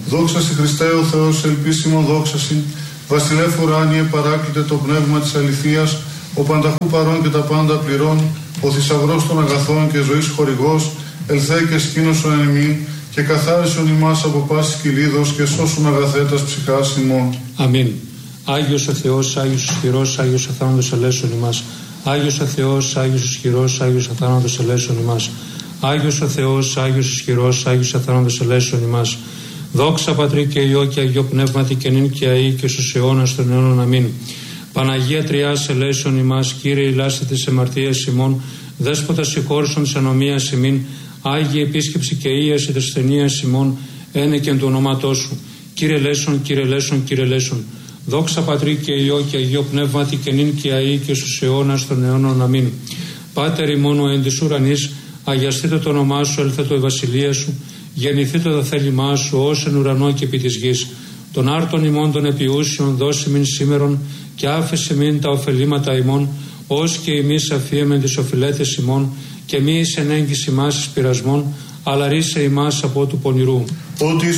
Δόξα σε Χριστέ ο Θεός, ελπίσιμον δόξασιν, βασιλεύ ουράνιε παράκλητε το πνεύμα της αληθείας, ο πανταχού παρών και τα πάντα πληρών, ο θησαυρός των αγαθών και ζωής χορηγός, ελθέ και σκήνωσον εν ημί, και καθάρισον ημάς από πάσης κυλίδος και σώσον αγαθέτας ψυχάς ημών. Αμήν. Άγιος ο Θεός, Άγιος ισχυρός, Άγιος αθάνατος ελέησον ημάς. Άγιος ο Θεός, Άγιος ισχυρός, Άγιος αθάνατος ελέησον ημάς. Άγιος ο Θεός, Άγιος ισχυρός, Άγιος αθάνατος ελέησον ημάς. Δόξα Πατρί και Υιό και Αγιό Πνεύματι και νυν και αεί και στους αιώνας των αιώνων. Αμήν. Παναγία Τριάς ελέησον ημάς, Κύριε ηλάστε της αμαρτίας ημών, Δέσποτα συγχώρησον της ανομίας ημίν, Άγιε επίσκεψη και ίαση της ασθενείας ημών, ένεκεν του ονόματός σου. Κύριε ελέησον, Κύριε ελέησον, Κύριε ελέησον. Δόξα Πατρί και Υιό και Αγιό Πνεύματι και νυν και αεί και στους αιώνας των αιώνων. Αμήν. Πάτερ ημών ο εν της ουρανής, αγιαστείτε το όνομά σου, έλθετο η βασιλεία σου, γεννηθείτε το θέλημά σου, ως εν ουρανό και επί της γης. Των άρτων ημών των επιούσιων δώσει μην σήμερον, και άφησε μην τα ωφελήματα ημών, ως και εμείς αφίεμεν τις οφειλέτες ημών, και μη εις ενέγγιση μας εις πειρασμών, αλλά ρίσε ημάς από του πονηρού.